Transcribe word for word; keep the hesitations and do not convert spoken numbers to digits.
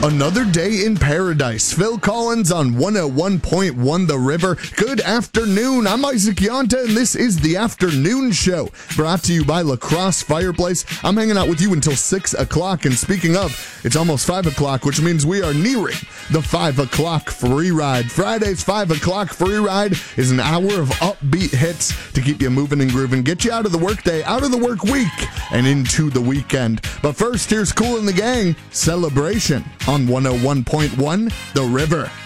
Another day in paradise. Phil Collins on one oh one point one The River. Good afternoon. I'm Isaac Yonta, and this is the Afternoon Show, brought to you by La Crosse Fireplace. I'm hanging out with you until six o'clock, and speaking of, it's almost five o'clock, which means we are nearing the five o'clock free ride. Friday's five o'clock free ride is an hour of upbeat hits to keep you moving and grooving, get you out of the workday, out of the work week, and into the weekend. But first, here's Kool and the Gang, Celebration on one oh one point one The River.